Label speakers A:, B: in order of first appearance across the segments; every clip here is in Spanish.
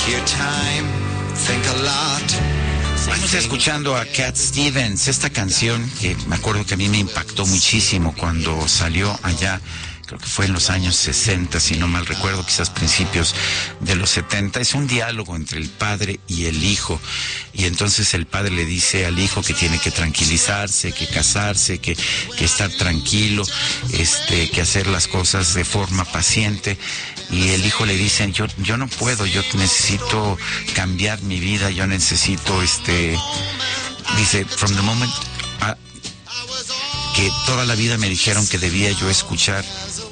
A: Estamos escuchando a Cat Stevens, esta canción que me acuerdo que a mí me impactó muchísimo cuando salió allá, creo que fue en los años 60, si no mal recuerdo, quizás principios de los 70. Es un diálogo entre el padre y el hijo, y entonces el padre le dice al hijo que tiene que tranquilizarse, que casarse, que estar tranquilo, que hacer las cosas de forma paciente. Y el hijo le dice, yo no puedo, yo necesito cambiar mi vida, yo necesito, dice, from the moment, que toda la vida me dijeron que debía yo escuchar,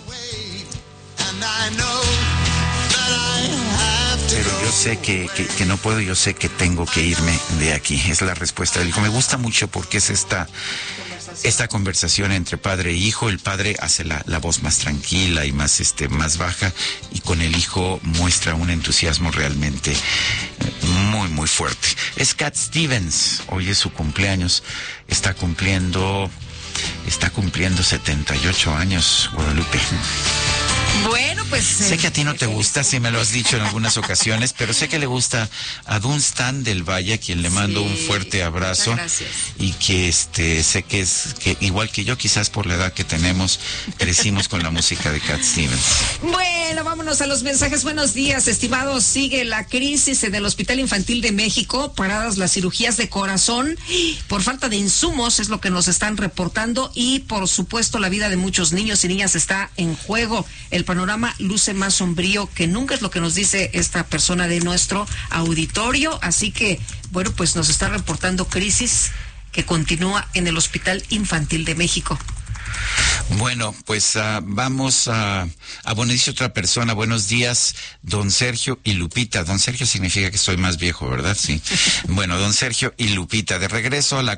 A: pero yo sé que no puedo, yo sé que tengo que irme de aquí. Es la respuesta del hijo. Me gusta mucho porque es esta conversación entre padre e hijo. El padre hace la voz más tranquila y más baja, y con el hijo muestra un entusiasmo realmente muy, muy fuerte. Es Cat Stevens, hoy es su cumpleaños, está cumpliendo 78 años, Guadalupe.
B: Bueno, pues...
A: sé que a ti no te gusta, sí me lo has dicho en algunas ocasiones, pero sé que le gusta a Dunstan del Valle, a quien le mando un fuerte abrazo.
B: Gracias.
A: Y que sé que igual que yo, quizás por la edad que tenemos, crecimos con la música de Cat Stevens.
B: Bueno, vámonos a los mensajes. Buenos días, estimados. Sigue la crisis en el Hospital Infantil de México, paradas las cirugías de corazón por falta de insumos, es lo que nos están reportando, y por supuesto la vida de muchos niños y niñas está en juego. El panorama luce más sombrío que nunca, es lo que nos dice esta persona de nuestro auditorio. Así que, bueno, pues nos está reportando crisis que continúa en el Hospital Infantil de México.
A: Bueno, pues vamos bueno, dice otra persona, buenos días, don Sergio y Lupita. Don Sergio significa que soy más viejo, ¿verdad? Sí. Bueno, don Sergio y Lupita, de regreso a la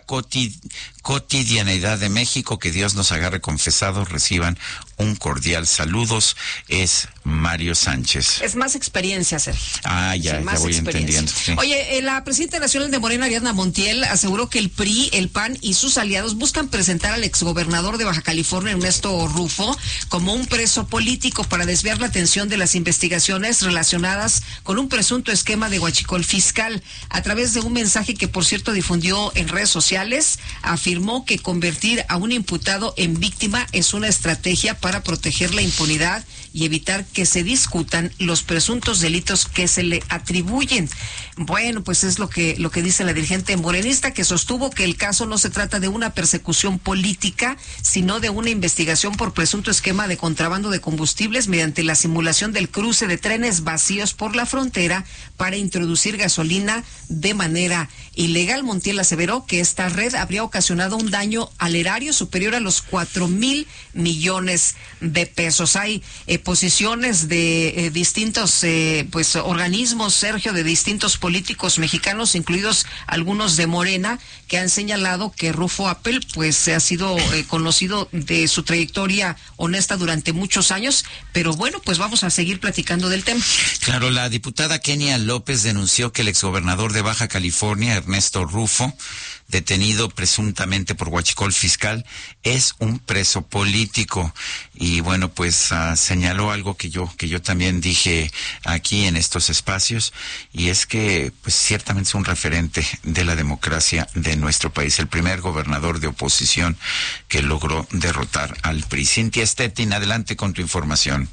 A: cotidianidad de México, que Dios nos agarre confesados, reciban un cordial saludos. Es Mario Sánchez.
B: Es más experiencia, Sergio.
A: Ya voy entendiendo. Sí.
B: Oye, la presidenta nacional de Morena, Ariadna Montiel, aseguró que el PRI, el PAN y sus aliados buscan presentar al exgobernador de Baja California, Ernesto Rufo, como un preso político para desviar la atención de las investigaciones relacionadas con un presunto esquema de huachicol fiscal. A través de un mensaje que, por cierto, difundió en redes sociales, afirmó que convertir a un imputado en víctima es una estrategia para proteger la impunidad y evitar que se discutan los presuntos delitos que se le atribuyen. Bueno, pues es lo que dice la dirigente morenista, que sostuvo que el caso no se trata de una persecución política, sino de una investigación por presunto esquema de contrabando de combustibles mediante la simulación del cruce de trenes vacíos por la frontera para introducir gasolina de manera ilegal. Montiel aseveró que esta red habría ocasionado un daño al erario superior a los 4,000 millones de pesos. Hay posiciones de distintos organismos, Sergio, de distintos políticos mexicanos, incluidos algunos de Morena, que han señalado que Rufo Appel pues ha sido conocido de su trayectoria honesta durante muchos años, pero bueno, pues vamos a seguir platicando del tema.
A: Claro, la diputada Kenia López denunció que el exgobernador de Baja California, Ernesto Rufo, detenido presuntamente por huachicol fiscal, es un preso político. Y bueno, pues señaló algo que yo también dije aquí en estos espacios, y es que pues ciertamente es un referente de la democracia de nuestro país, el primer gobernador de oposición que logró derrotar al PRI. Cintia Stettin, adelante con tu información.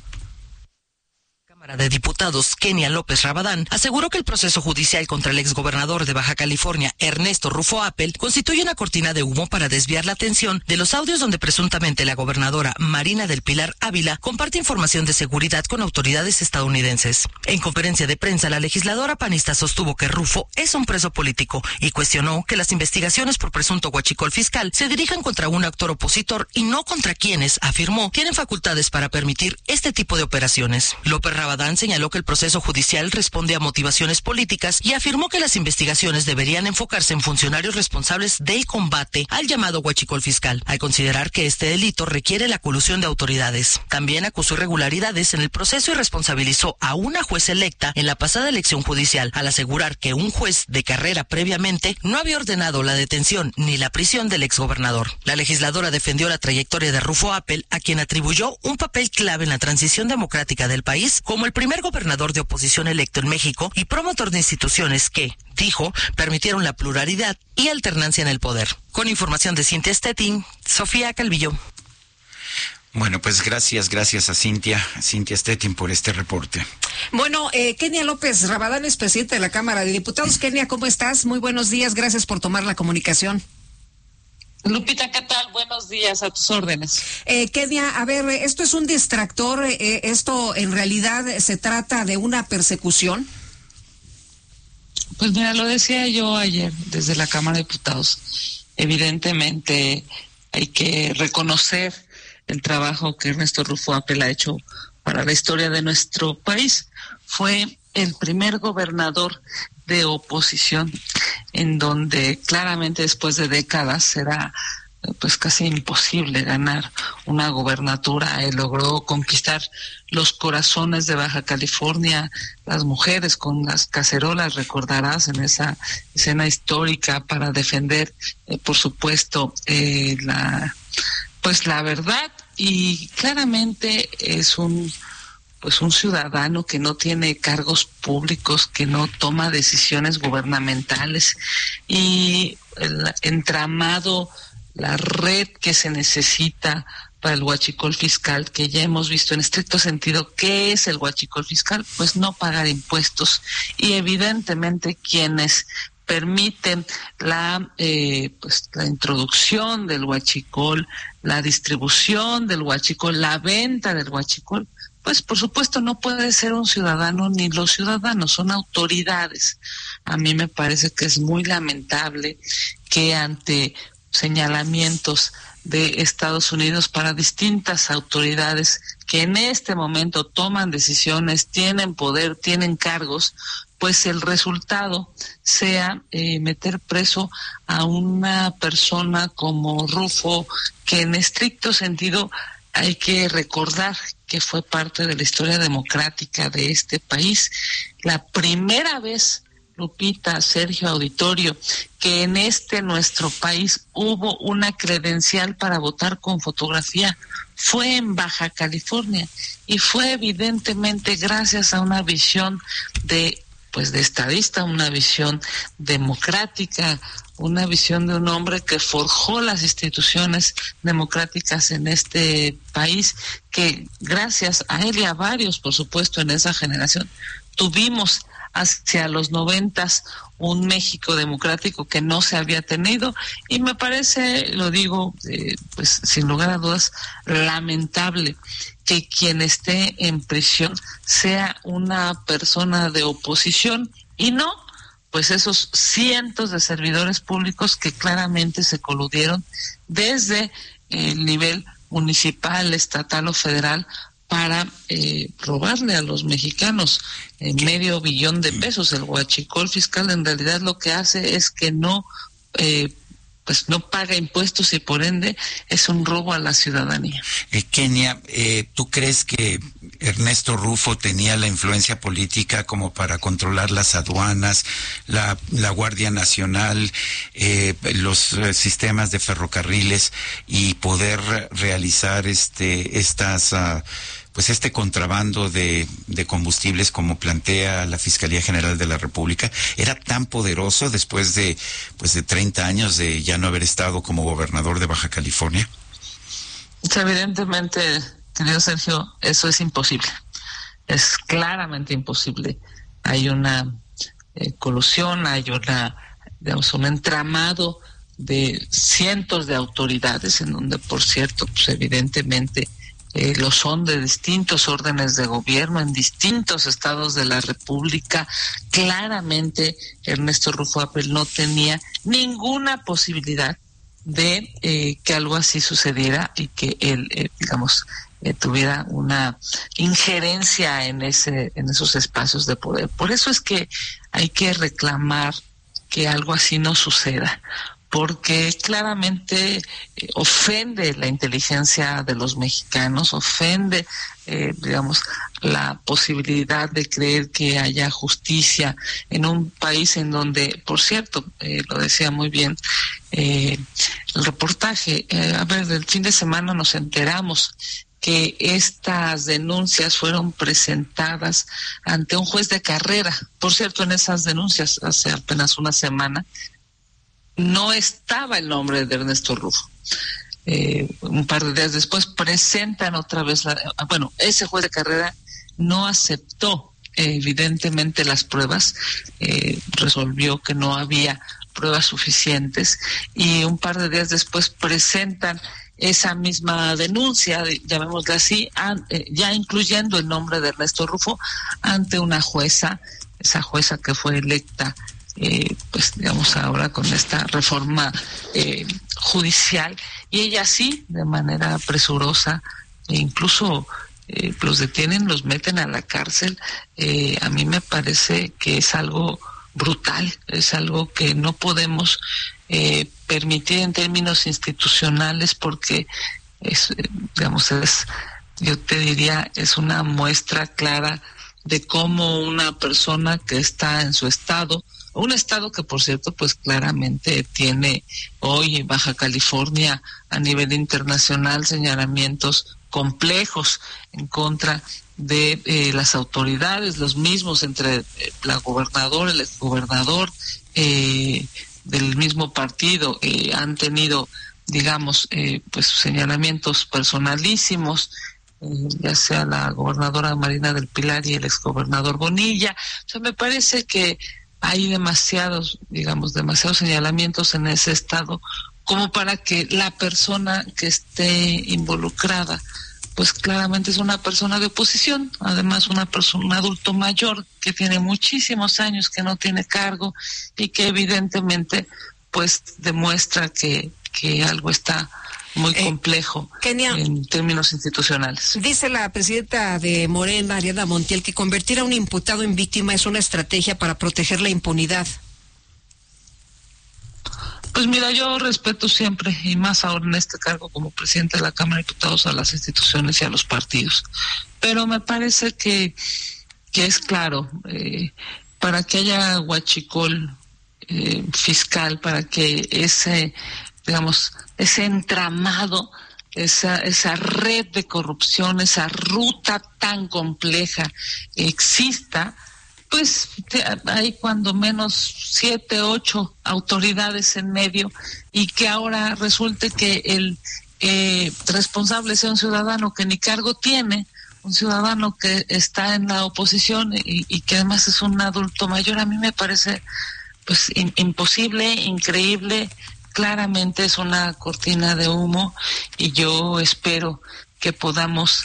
C: Cámara de Diputados, Kenia López Rabadán, aseguró que el proceso judicial contra el exgobernador de Baja California, Ernesto Rufo Appel, constituye una cortina de humo para desviar la atención de los audios donde presuntamente la gobernadora Marina del Pilar Ávila comparte información de seguridad con autoridades estadounidenses. En conferencia de prensa, la legisladora panista sostuvo que Rufo es un preso político y cuestionó que las investigaciones por presunto huachicol fiscal se dirijan contra un actor opositor y no contra quienes, afirmó, tienen facultades para permitir este tipo de operaciones. López Rabadán señaló que el proceso judicial responde a motivaciones políticas y afirmó que las investigaciones deberían enfocarse en funcionarios responsables del combate al llamado huachicol fiscal, al considerar que este delito requiere la colusión de autoridades. También acusó irregularidades en el proceso y responsabilizó a una juez electa en la pasada elección judicial, al asegurar que un juez de carrera previamente no había ordenado la detención ni la prisión del exgobernador. La legisladora defendió la trayectoria de Rufo Appel, a quien atribuyó un papel clave en la transición democrática del país, como el el primer gobernador de oposición electo en México y promotor de instituciones que, dijo, permitieron la pluralidad y alternancia en el poder. Con información de Cintia Stettin, Sofía Calvillo.
A: Bueno, pues gracias a Cintia Stettin por este reporte.
B: Bueno, Kenia López Rabadán es presidente de la Cámara de Diputados. Kenia, ¿cómo estás? Muy buenos días, gracias por tomar la comunicación.
D: Lupita, ¿qué tal? Buenos días, a tus órdenes.
B: Kenia, a ver, ¿esto es un distractor? ¿Esto en realidad se trata de una persecución?
D: Pues mira, lo decía yo ayer desde la Cámara de Diputados. Evidentemente hay que reconocer el trabajo que Ernesto Rufo Apel ha hecho para la historia de nuestro país. Fue el primer gobernador de oposición en donde claramente después de décadas será pues casi imposible ganar una gobernatura. Él logró conquistar los corazones de Baja California, las mujeres con las cacerolas, recordarás, en esa escena histórica para defender, por supuesto, la verdad. Y claramente es un ciudadano que no tiene cargos públicos, que no toma decisiones gubernamentales, y el entramado, la red que se necesita para el huachicol fiscal, que ya hemos visto en estricto sentido qué es el huachicol fiscal, pues no pagar impuestos, y evidentemente quienes permiten la introducción del huachicol, la distribución del huachicol, la venta del huachicol, pues por supuesto no puede ser un ciudadano ni los ciudadanos, son autoridades. A mí me parece que es muy lamentable que ante señalamientos de Estados Unidos para distintas autoridades que en este momento toman decisiones, tienen poder, tienen cargos, pues el resultado sea meter preso a una persona como Rufo, que en estricto sentido hay que recordar que fue parte de la historia democrática de este país. La primera vez, Lupita, Sergio, auditorio, que en nuestro país hubo una credencial para votar con fotografía fue en Baja California, y fue evidentemente gracias a una visión de estadista, una visión democrática, una visión de un hombre que forjó las instituciones democráticas en este país, que gracias a él y a varios, por supuesto, en esa generación, tuvimos hacia los 90 un México democrático que no se había tenido. Y me parece, lo digo sin lugar a dudas, lamentable que quien esté en prisión sea una persona de oposición y no pues esos cientos de servidores públicos que claramente se coludieron desde el nivel municipal, estatal o federal para robarle a los mexicanos $500 millón de pesos. El huachicol fiscal en realidad lo que hace es que no paga impuestos y por ende es un robo a la ciudadanía.
A: Kenia, ¿tú crees que Ernesto Rufo tenía la influencia política como para controlar las aduanas, la Guardia Nacional, los sistemas de ferrocarriles y poder realizar este contrabando de combustibles como plantea la Fiscalía General de la República? ¿Era tan poderoso después de 30 años de ya no haber estado como gobernador de Baja California?
D: Evidentemente, querido Sergio, eso es imposible. Es claramente imposible. Hay una colusión, hay un entramado de cientos de autoridades en donde, por cierto, evidentemente lo son de distintos órdenes de gobierno en distintos estados de la República. Claramente Ernesto Rufo Apel no tenía ninguna posibilidad de que algo así sucediera y que él, tuviera una injerencia en esos espacios de poder. Por eso es que hay que reclamar que algo así no suceda, porque claramente ofende la inteligencia de los mexicanos, ofende, la posibilidad de creer que haya justicia en un país en donde, por cierto, lo decía muy bien el reportaje, del fin de semana nos enteramos que estas denuncias fueron presentadas ante un juez de carrera. Por cierto, en esas denuncias, hace apenas una semana, no estaba el nombre de Ernesto Rufo. Un par de días después presentan otra vez ese juez de carrera no aceptó evidentemente las pruebas, resolvió que no había pruebas suficientes, y un par de días después presentan esa misma denuncia, llamémosla así, ya incluyendo el nombre de Ernesto Rufo, ante una jueza, esa jueza que fue electa pues digamos ahora con esta reforma judicial, y ella sí, de manera presurosa, incluso los detienen, los meten a la cárcel. A mí me parece que es algo brutal, es algo que no podemos permitir en términos institucionales, porque yo te diría, es una muestra clara de cómo una persona que está en su estado, un estado que por cierto pues claramente tiene hoy en Baja California a nivel internacional señalamientos complejos en contra de las autoridades, los mismos entre la gobernadora, el exgobernador del mismo partido, han tenido, digamos, pues señalamientos personalísimos, ya sea la gobernadora Marina del Pilar y el exgobernador Bonilla. O sea, me parece que hay demasiados señalamientos en ese estado como para que la persona que esté involucrada pues claramente es una persona de oposición, además un adulto mayor que tiene muchísimos años, que no tiene cargo y que evidentemente pues demuestra que algo está muy complejo, Kenia, en términos institucionales.
B: Dice la presidenta de Morena, Ariadna Montiel, que convertir a un imputado en víctima es una estrategia para proteger la impunidad.
D: Pues mira, yo respeto siempre, y más ahora en este cargo como presidente de la Cámara de Diputados, a las instituciones y a los partidos. Pero me parece que es claro, para que haya huachicol fiscal, para que ese entramado, esa red de corrupción, esa ruta tan compleja exista, pues hay cuando menos 7, 8 autoridades en medio, y que ahora resulte que el responsable sea un ciudadano que ni cargo tiene, un ciudadano que está en la oposición y que además es un adulto mayor. A mí me parece pues imposible, increíble. Claramente es una cortina de humo, y yo espero que podamos,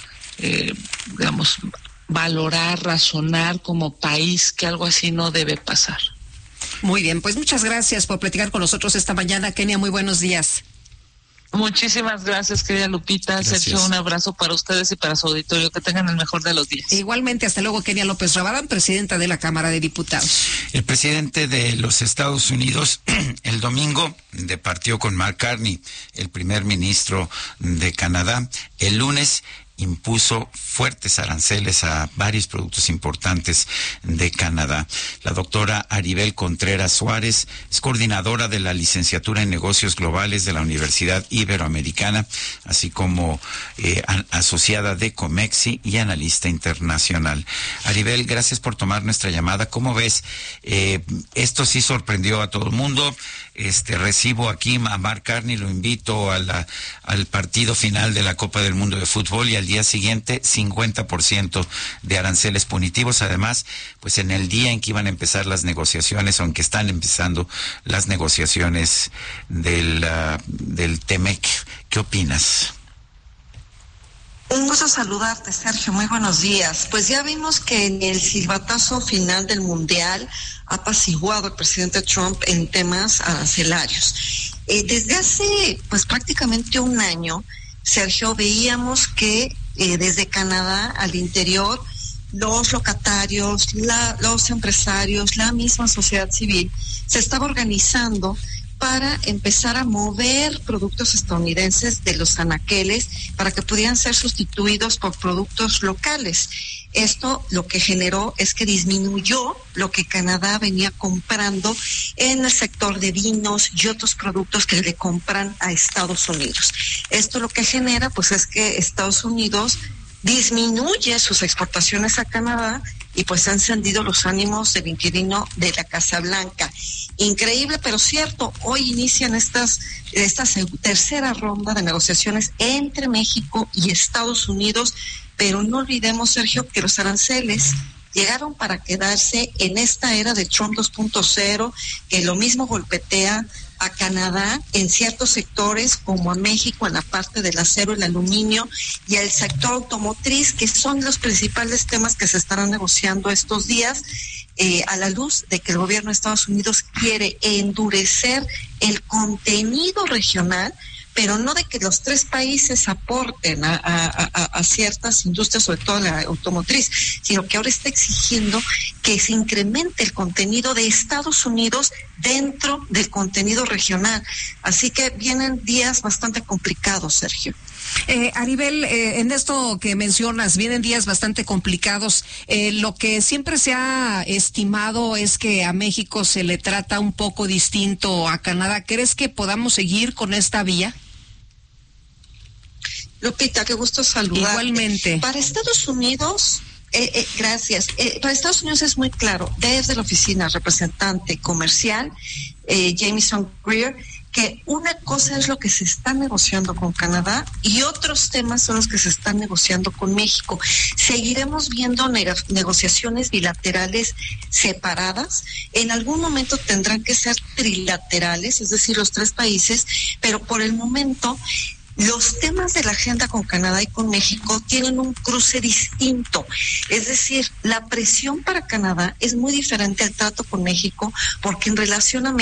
D: valorar, razonar como país que algo así no debe pasar.
B: Muy bien, pues muchas gracias por platicar con nosotros esta mañana, Kenia. Muy buenos días.
D: Muchísimas gracias, querida Lupita. Gracias. Sergio, un abrazo para ustedes y para su auditorio. Que tengan el mejor de los días.
B: Igualmente, hasta luego. Kenia López Rabadán, presidenta de la Cámara de Diputados.
A: El presidente de los Estados Unidos el domingo departió con Mark Carney, el primer ministro de Canadá. El lunes impuso fuertes aranceles a varios productos importantes de Canadá. La doctora Aribel Contreras Suárez es coordinadora de la licenciatura en negocios globales de la Universidad Iberoamericana, así como asociada de Comexi y analista internacional. Aribel, gracias por tomar nuestra llamada. ¿Cómo ves? Esto sí sorprendió a todo el mundo. Recibo aquí a Mark Carney, lo invito al partido final de la Copa del Mundo de Fútbol, y al día siguiente 50% de aranceles punitivos. Además, pues en el día en que iban a empezar las negociaciones, aunque están empezando las negociaciones del TEMEC. ¿Qué opinas?
E: Un gusto saludarte, Sergio. Muy buenos días. Pues ya vimos que en el silbatazo final del Mundial ha apaciguado el presidente Trump en temas arancelarios. Desde hace pues prácticamente un año, Sergio, veíamos que desde Canadá al interior, los locatarios, los empresarios, la misma sociedad civil se estaba organizando para empezar a mover productos estadounidenses de los anaqueles para que pudieran ser sustituidos por productos locales. Esto lo que generó es que disminuyó lo que Canadá venía comprando en el sector de vinos y otros productos que le compran a Estados Unidos. Esto lo que genera pues es que Estados Unidos disminuye sus exportaciones a Canadá y pues han encendido los ánimos del inquilino de la Casa Blanca. Increíble, pero cierto, hoy inician esta tercera ronda de negociaciones entre México y Estados Unidos, pero no olvidemos, Sergio, que los aranceles llegaron para quedarse en esta era de Trump 2.0, que lo mismo golpetea a Canadá en ciertos sectores, como a México en la parte del acero, el aluminio y el sector automotriz, que son los principales temas que se estarán negociando estos días, a la luz de que el gobierno de Estados Unidos quiere endurecer el contenido regional, pero no de que los tres países aporten a ciertas industrias, sobre todo la automotriz, sino que ahora está exigiendo que se incremente el contenido de Estados Unidos dentro del contenido regional. Así que vienen días bastante complicados, Sergio.
B: Aribel, en esto que mencionas, vienen días bastante complicados. Lo que siempre se ha estimado es que a México se le trata un poco distinto a Canadá. ¿Crees que podamos seguir con esta vía?
E: Lupita, qué gusto saludarte.
B: Igualmente.
E: Para Estados Unidos, gracias. Para Estados Unidos es muy claro, desde la oficina representante comercial, Jamieson Greer, que una cosa es lo que se está negociando con Canadá y otros temas son los que se están negociando con México. Seguiremos viendo negociaciones bilaterales separadas. En algún momento tendrán que ser trilaterales, es decir, los tres países, pero por el momento los temas de la agenda con Canadá y con México tienen un cruce distinto. Es decir, la presión para Canadá es muy diferente al trato con México, porque en relación a